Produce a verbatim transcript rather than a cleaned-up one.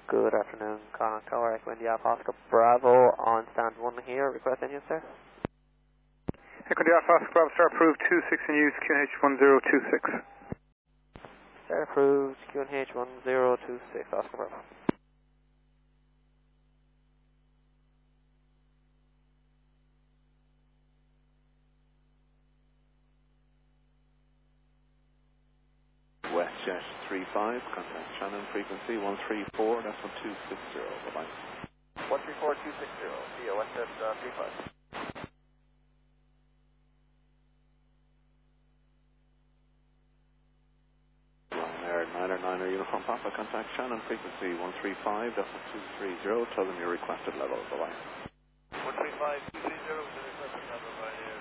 Good afternoon, Connor Tower, Echo India Oscar Bravo on stand one here. Request engine, sir? Echo India Oscar Bravo, sir, approved two six in use, Q N H one zero two six. Sir, approved, Q N H one zero two six, Oscar Bravo. WestJet three five, contact Shannon, frequency one three four, that's one two six zero, bye-bye. one three four two six zero, see you, WestJet uh, three five. Air niner niner Uniform Papa, contact Shannon, frequency one three five, that's one two three zero, tell them your requested level, bye-bye. one three five two three zero, the requested level, right here.